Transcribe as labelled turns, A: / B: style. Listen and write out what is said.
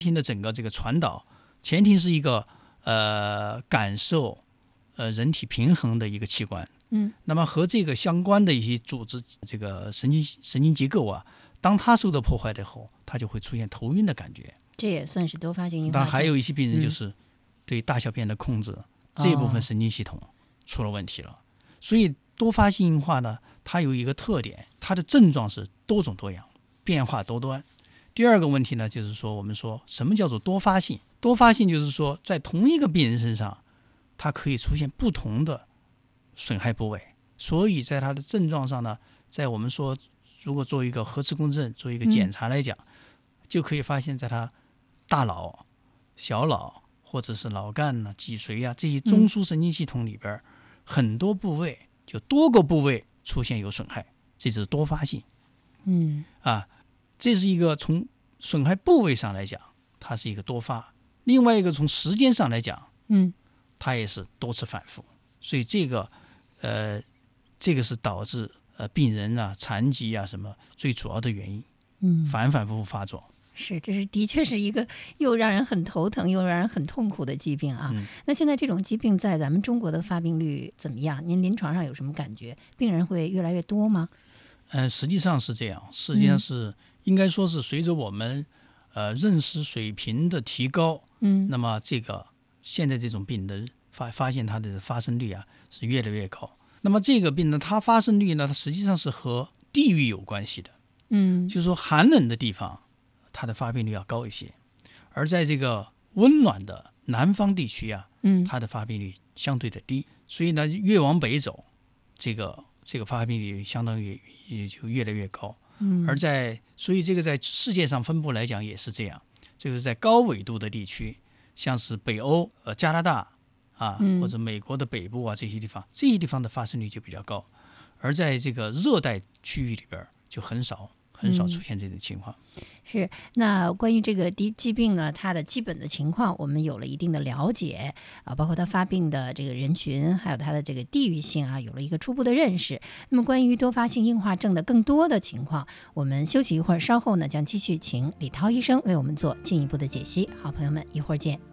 A: 性的整个这个传导，前庭是一个感受人体平衡的一个器官。那么和这个相关的一些组织，这个神经结构啊，当它受到破坏的后，它就会出现头晕的感觉。
B: 这也算是多发性硬化症。
A: 当然还有一些病人就是对大小便的控制，这部分神经系统出了问题了。所以多发性硬化呢，它有一个特点，它的症状是多种多样，变化多端。第二个问题呢，就是说我们说什么叫做多发性？多发性就是说在同一个病人身上，它可以出现不同的损害部位。所以在它的症状上呢，在我们说如果做一个核磁共振做一个检查来讲，就可以发现在它大脑、小脑或者是脑干啊、脊髓啊这些中枢神经系统里边，很多部位就多个部位出现有损害，这就是多发性。这是一个从损害部位上来讲，它是一个多发；另外一个从时间上来讲，它也是多次反复。所以这个是导致病人啊、残疾啊什么最主要的原因。反反复复发作。
B: 是，这是的确是一个又让人很头疼又让人很痛苦的疾病啊。那现在这种疾病在咱们中国的发病率怎么样？您临床上有什么感觉？病人会越来越多吗？
A: 实际上是这样，实际上是应该说是随着我们认识水平的提高，那么这个现在这种病的发现它的发生率啊是越来越高。那么这个病呢，它发生率呢，它实际上是和地域有关系的。就是说寒冷的地方，它的发病率要高一些，而在这个温暖的南方地区啊，它的发病率相对的低。所以呢，越往北走，这个发病率相当于也就越来越高。所以这个在世界上分布来讲也是这样，就是在高纬度的地区，像是北欧、加拿大啊，或者美国的北部啊这些地方的发生率就比较高，而在这个热带区域里边就很少出现这种情况。
B: 是，那关于这个疾病呢，它的基本的情况我们有了一定的了解啊，包括它发病的这个人群，还有它的这个地域性啊，有了一个初步的认识。那么关于多发性硬化症的更多的情况，我们休息一会儿，稍后呢将继续请李涛医生为我们做进一步的解析。好，朋友们，一会儿见。